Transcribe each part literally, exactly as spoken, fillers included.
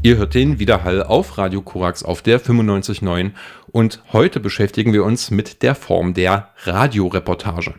Ihr hört den Widerhall auf Radio Korax auf der fünfundneunzig Komma neun und heute beschäftigen wir uns mit der Form der Radioreportage.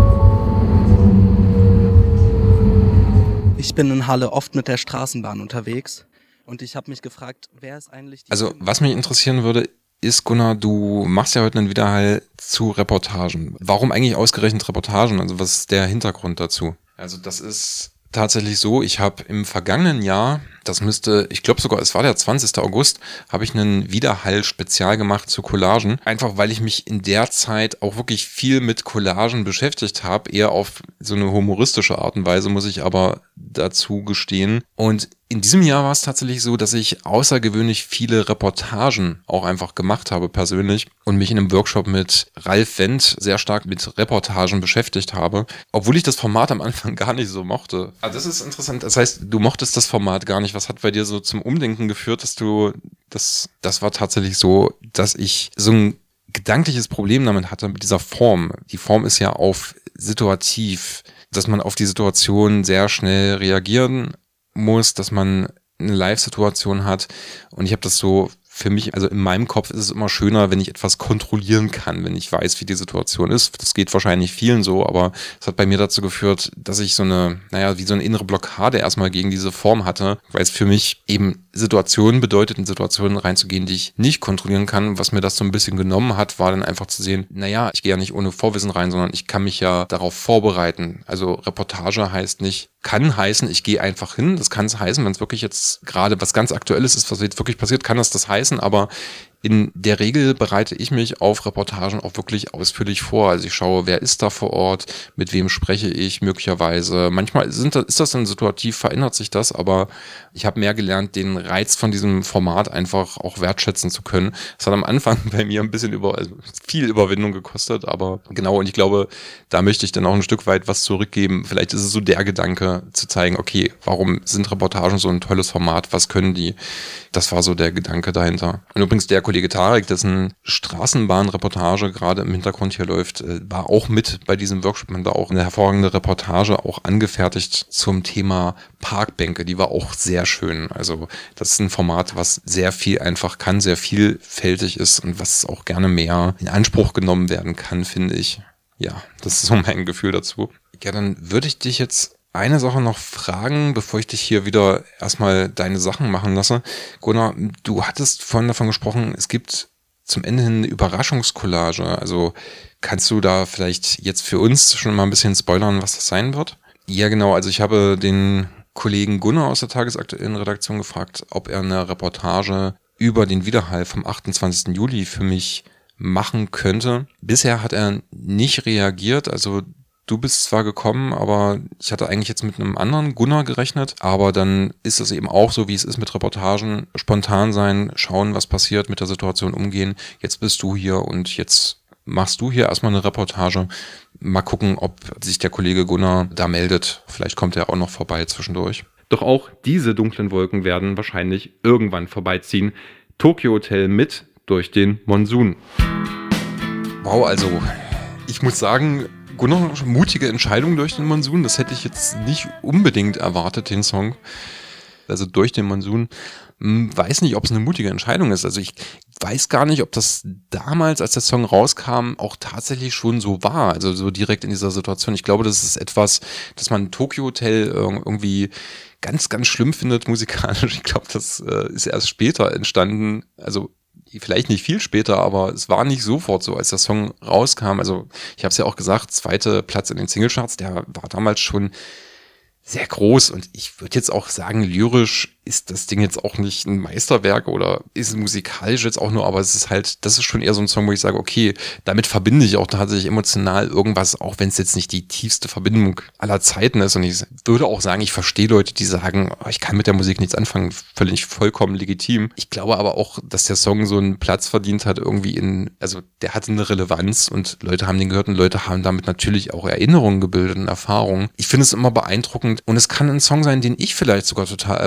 Ich bin in Halle oft mit der Straßenbahn unterwegs und ich habe mich gefragt, wer ist eigentlich die... Also was mich interessieren würde, ist, Gunnar, du machst ja heute einen Widerhall zu Reportagen. Warum eigentlich ausgerechnet Reportagen? Also was ist der Hintergrund dazu? Also das ist tatsächlich so, ich habe im vergangenen Jahr, das müsste, ich glaube sogar, es war der zwanzigster August, habe ich einen Widerhall-Spezial gemacht zu Collagen. Einfach weil ich mich in der Zeit auch wirklich viel mit Collagen beschäftigt habe, eher auf so eine humoristische Art und Weise, muss ich aber dazu gestehen. Und in diesem Jahr war es tatsächlich so, dass ich außergewöhnlich viele Reportagen auch einfach gemacht habe persönlich und mich in einem Workshop mit Ralf Wendt sehr stark mit Reportagen beschäftigt habe, obwohl ich das Format am Anfang gar nicht so mochte. Also das ist interessant, das heißt, du mochtest das Format gar nicht. Was hat bei dir so zum Umdenken geführt, dass du, das, das war tatsächlich so, dass ich so ein gedankliches Problem damit hatte, mit dieser Form. Die Form ist ja auf situativ, dass man auf die Situation sehr schnell reagieren muss, dass man eine Live-Situation hat und ich habe das so für mich, also in meinem Kopf ist es immer schöner, wenn ich etwas kontrollieren kann, wenn ich weiß, wie die Situation ist. Das geht wahrscheinlich vielen so, aber es hat bei mir dazu geführt, dass ich so eine, naja, wie so eine innere Blockade erstmal gegen diese Form hatte, weil es für mich eben Situationen bedeutet, in Situationen reinzugehen, die ich nicht kontrollieren kann. Was mir das so ein bisschen genommen hat, war dann einfach zu sehen, naja, ich gehe ja nicht ohne Vorwissen rein, sondern ich kann mich ja darauf vorbereiten. Also Reportage heißt nicht, kann heißen, ich gehe einfach hin. Das kann es heißen, wenn es wirklich jetzt gerade was ganz Aktuelles ist, was jetzt wirklich passiert, kann das das heißen, aber in der Regel bereite ich mich auf Reportagen auch wirklich ausführlich vor. Also ich schaue, wer ist da vor Ort, mit wem spreche ich möglicherweise. Manchmal sind das, ist das dann situativ, verändert sich das, aber ich habe mehr gelernt, den Reiz von diesem Format einfach auch wertschätzen zu können. Das hat am Anfang bei mir ein bisschen über, also viel Überwindung gekostet, aber genau, und ich glaube, da möchte ich dann auch ein Stück weit was zurückgeben. Vielleicht ist es so der Gedanke, zu zeigen, okay, warum sind Reportagen so ein tolles Format, was können die? Das war so der Gedanke dahinter. Und übrigens der Kollege Tarek, dessen Straßenbahnreportage gerade im Hintergrund hier läuft, war auch mit bei diesem Workshop. Man hat da auch eine hervorragende Reportage auch angefertigt zum Thema Parkbänke. Die war auch sehr schön. Also das ist ein Format, was sehr viel einfach kann, sehr vielfältig ist und was auch gerne mehr in Anspruch genommen werden kann, finde ich. Ja, das ist so mein Gefühl dazu. Ja, dann würde ich dich jetzt eine Sache noch fragen, bevor ich dich hier wieder erstmal deine Sachen machen lasse. Gunnar, du hattest vorhin davon gesprochen, es gibt zum Ende hin eine Überraschungskollage. Also kannst du da vielleicht jetzt für uns schon mal ein bisschen spoilern, was das sein wird? Ja, genau. Also ich habe den Kollegen Gunnar aus der tagesaktuellen Redaktion gefragt, ob er eine Reportage über den Widerhall vom achtundzwanzigsten Juli für mich machen könnte. Bisher hat er nicht reagiert, also du bist zwar gekommen, aber ich hatte eigentlich jetzt mit einem anderen Gunnar gerechnet, aber dann ist es eben auch so, wie es ist mit Reportagen, spontan sein, schauen, was passiert, mit der Situation umgehen. Jetzt bist du hier und jetzt machst du hier erstmal eine Reportage. Mal gucken, ob sich der Kollege Gunnar da meldet. Vielleicht kommt er auch noch vorbei zwischendurch. Doch auch diese dunklen Wolken werden wahrscheinlich irgendwann vorbeiziehen. Tokyo Hotel mit durch den Monsun. Wow, also ich muss sagen, Gunnar, mutige Entscheidung durch den Monsun. Das hätte ich jetzt nicht unbedingt erwartet, den Song. Also durch den Monsun. Weiß nicht, ob es eine mutige Entscheidung ist. Also ich weiß gar nicht, ob das damals, als der Song rauskam, auch tatsächlich schon so war. Also so direkt in dieser Situation. Ich glaube, das ist etwas, dass man Tokyo Hotel irgendwie ganz, ganz schlimm findet musikalisch. Ich glaube, das ist erst später entstanden. Also vielleicht nicht viel später, aber es war nicht sofort so, als der Song rauskam. Also ich habe es ja auch gesagt, zweiter Platz in den Singlecharts, der war damals schon sehr groß und ich würde jetzt auch sagen, lyrisch ist das Ding jetzt auch nicht ein Meisterwerk oder ist musikalisch jetzt auch nur, aber es ist halt, das ist schon eher so ein Song, wo ich sage, okay, damit verbinde ich auch tatsächlich emotional irgendwas, auch wenn es jetzt nicht die tiefste Verbindung aller Zeiten ist und ich würde auch sagen, ich verstehe Leute, die sagen, oh, ich kann mit der Musik nichts anfangen, völlig vollkommen legitim. Ich glaube aber auch, dass der Song so einen Platz verdient hat irgendwie in, also der hatte eine Relevanz und Leute haben den gehört und Leute haben damit natürlich auch Erinnerungen gebildet und Erfahrungen. Ich finde es immer beeindruckend und es kann ein Song sein, den ich vielleicht sogar total albern finde, aber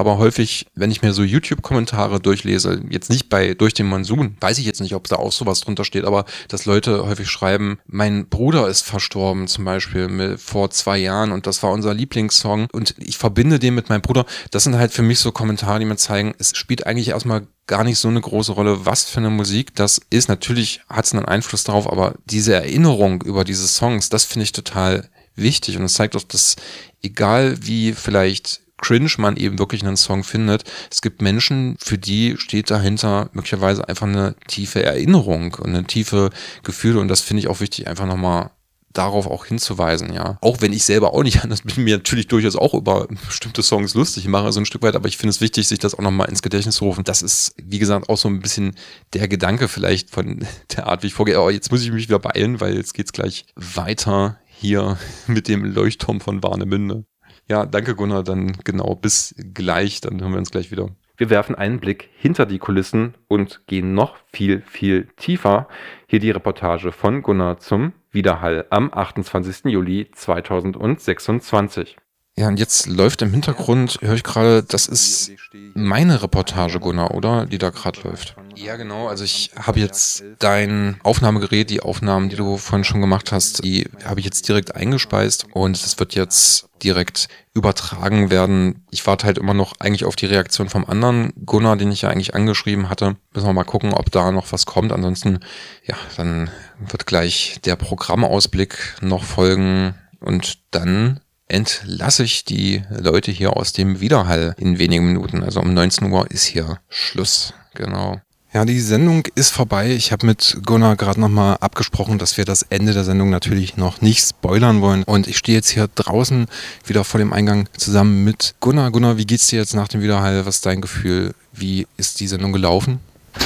aber häufig, wenn ich mir so YouTube-Kommentare durchlese, jetzt nicht bei Durch den Monsun, weiß ich jetzt nicht, ob da auch sowas drunter steht, aber dass Leute häufig schreiben, mein Bruder ist verstorben zum Beispiel mit, vor zwei Jahren und das war unser Lieblingssong und ich verbinde den mit meinem Bruder. Das sind halt für mich so Kommentare, die mir zeigen, es spielt eigentlich erstmal gar nicht so eine große Rolle, was für eine Musik das ist. Natürlich hat es einen Einfluss darauf, aber diese Erinnerung über diese Songs, das finde ich total wichtig und es zeigt auch, dass egal wie vielleicht cringe man eben wirklich einen Song findet, es gibt Menschen, für die steht dahinter möglicherweise einfach eine tiefe Erinnerung und eine tiefe Gefühle und das finde ich auch wichtig, einfach nochmal darauf auch hinzuweisen, ja. Auch wenn ich selber auch nicht anders bin, mir natürlich durchaus auch über bestimmte Songs lustig mache, so ein Stück weit, aber ich finde es wichtig, sich das auch nochmal ins Gedächtnis zu rufen. Das ist, wie gesagt, auch so ein bisschen der Gedanke vielleicht von der Art, wie ich vorgehe. Aber jetzt muss ich mich wieder beeilen, weil jetzt geht's gleich weiter hier mit dem Leuchtturm von Warnemünde. Ja, danke Gunnar, dann genau, bis gleich, dann hören wir uns gleich wieder. Wir werfen einen Blick hinter die Kulissen und gehen noch viel, viel tiefer. Hier die Reportage von Gunnar zum Widerhall am achtundzwanzigsten Juli zweitausendsechsundzwanzig. Ja, und jetzt läuft im Hintergrund, höre ich gerade, das ist meine Reportage, Gunnar, oder? Die da gerade läuft. Ja, genau. Also ich habe jetzt dein Aufnahmegerät, die Aufnahmen, die du vorhin schon gemacht hast, die habe ich jetzt direkt eingespeist und es wird jetzt direkt übertragen werden. Ich warte halt immer noch eigentlich auf die Reaktion vom anderen Gunnar, den ich ja eigentlich angeschrieben hatte. Müssen wir mal gucken, ob da noch was kommt. Ansonsten, ja, dann wird gleich der Programmausblick noch folgen und dann entlasse ich die Leute hier aus dem Widerhall in wenigen Minuten. Also um neunzehn Uhr ist hier Schluss. Genau. Ja, die Sendung ist vorbei. Ich habe mit Gunnar gerade nochmal abgesprochen, dass wir das Ende der Sendung natürlich noch nicht spoilern wollen. Und ich stehe jetzt hier draußen wieder vor dem Eingang zusammen mit Gunnar. Gunnar, wie geht's dir jetzt nach dem Widerhall? Was ist dein Gefühl? Wie ist die Sendung gelaufen?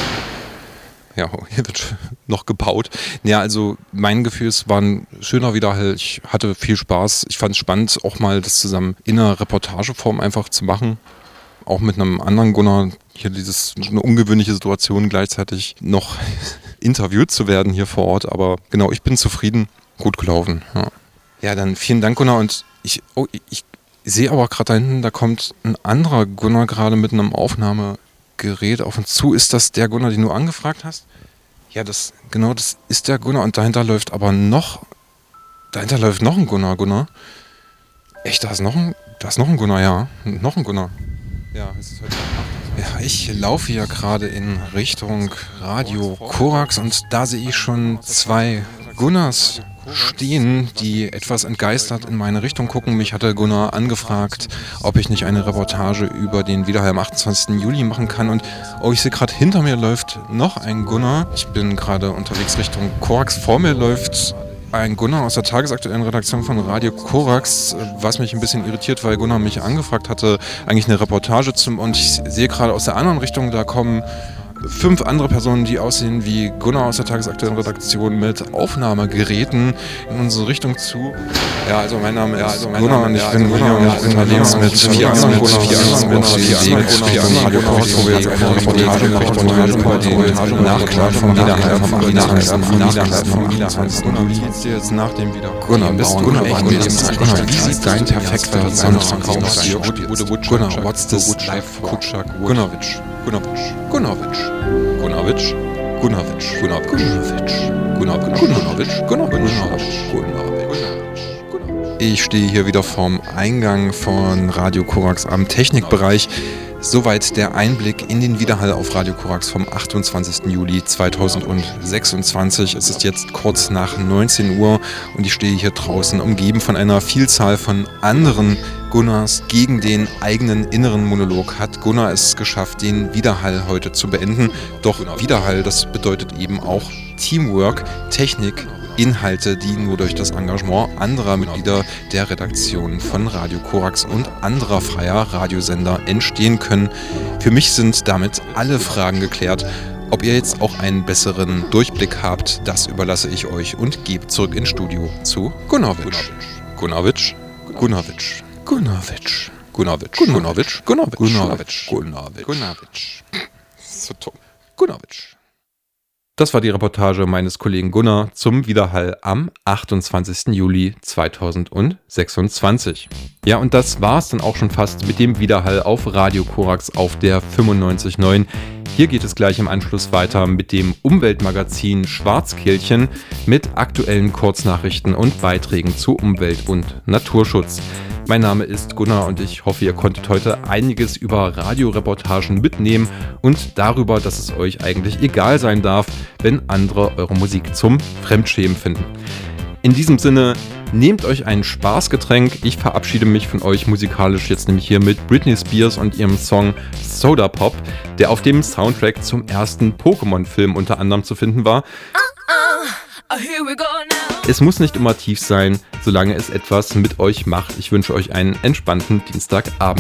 Ja, hier wird noch gebaut. Ja, also mein Gefühl, es war ein schöner Widerhall. Ich hatte viel Spaß. Ich fand es spannend, auch mal das zusammen in einer Reportageform einfach zu machen. Auch mit einem anderen Gunnar. Hier dieses eine ungewöhnliche Situation, gleichzeitig noch interviewt zu werden hier vor Ort. Aber genau, ich bin zufrieden. Gut gelaufen. Ja, ja dann vielen Dank, Gunnar. Und ich, oh, ich sehe aber gerade da hinten, da kommt ein anderer Gunnar gerade mit einem Aufnahmegerät auf uns zu. Ist das der Gunnar, den du angefragt hast? Ja, das, genau, das ist der Gunnar und dahinter läuft aber noch, dahinter läuft noch ein Gunnar, Gunnar. Echt, da ist noch ein, da ist noch ein Gunnar, ja, noch ein Gunnar. Ja, es ist heute ja, ich laufe ja gerade in Richtung Radio Korax und da sehe ich schon zwei Gunnars stehen, die etwas entgeistert in meine Richtung gucken. Mich hatte Gunnar angefragt, ob ich nicht eine Reportage über den Widerhall am achtundzwanzigsten Juli machen kann. Und oh, ich sehe gerade, hinter mir läuft noch ein Gunnar. Ich bin gerade unterwegs Richtung Korax. Vor mir läuft ein Gunnar aus der tagesaktuellen Redaktion von Radio Korax, was mich ein bisschen irritiert, weil Gunnar mich angefragt hatte, eigentlich eine Reportage zum, und ich sehe gerade aus der anderen Richtung, da kommen fünf andere Personen, die aussehen wie Gunnar aus der tagesaktuellen Redaktion mit Aufnahmegeräten in unsere Richtung zu. Ja, also mein Name ist ja, also mein Gunnar und ich ja, bin Gunnar und ich bin unterwegs mit vier anderen Gunnar, vier anderen Gunnar, vier anderen Radio Korax, wo wir jetzt eine Reportage machen über den Nachklang vom Widerhall vom achtundzwanzigsten Juli. Wie geht's dir jetzt nach dem Wiederhall? Gunnar, bist du Gunnar, wie sieht dein perfekter Sonntag aus? Gunnar, what's this life for? Gunnarwitsch, Gunnarwitsch, Gunnarwitsch. Gunnarwitsch, Gunnarwitsch, Gunnarwitsch, Gunnarwitsch, Gunnarwitsch, Gunnarwitsch, Gunnarwitsch. Ich stehe hier wieder vorm Eingang von Radio Korax am Technikbereich. Soweit der Einblick in den Widerhall auf Radio Korax vom achtundzwanzigsten Juli zweitausendsechsundzwanzig. Es ist jetzt kurz nach neunzehn Uhr und ich stehe hier draußen umgeben von einer Vielzahl von anderen Gunnars. Gegen den eigenen inneren Monolog hat Gunnar es geschafft, den Widerhall heute zu beenden. Doch Widerhall, das bedeutet eben auch Teamwork, Technik, Inhalte, die nur durch das Engagement anderer Mitglieder der Redaktion von Radio Korax und anderer freier Radiosender entstehen können. Für mich sind damit alle Fragen geklärt. Ob ihr jetzt auch einen besseren Durchblick habt, das überlasse ich euch und gebe zurück ins Studio zu Gunnarwitsch. Gunnarwitsch, Gunnarwitsch, Gunnarwitsch, Gunnarwitsch, Gunnarwitsch, Gunnarwitsch, Gunnarwitsch, Gunnarwitsch, Gunnarwitsch. So toll. Gunnarwitsch. Das war die Reportage meines Kollegen Gunnar zum Widerhall am achtundzwanzigsten Juli zweitausendsechsundzwanzig. Ja, und das war's dann auch schon fast mit dem Widerhall auf Radio Korax auf der fünfundneunzig Komma neun. Hier geht es gleich im Anschluss weiter mit dem Umweltmagazin Schwarzkehlchen mit aktuellen Kurznachrichten und Beiträgen zu Umwelt- und Naturschutz. Mein Name ist Gunnar und ich hoffe, ihr konntet heute einiges über Radioreportagen mitnehmen und darüber, dass es euch eigentlich egal sein darf, wenn andere eure Musik zum Fremdschämen finden. In diesem Sinne, nehmt euch ein Spaßgetränk. Ich verabschiede mich von euch musikalisch jetzt nämlich hier mit Britney Spears und ihrem Song Soda Pop, der auf dem Soundtrack zum ersten Pokémon-Film unter anderem zu finden war. Uh, uh, here we go now. Es muss nicht immer tief sein, solange es etwas mit euch macht. Ich wünsche euch einen entspannten Dienstagabend.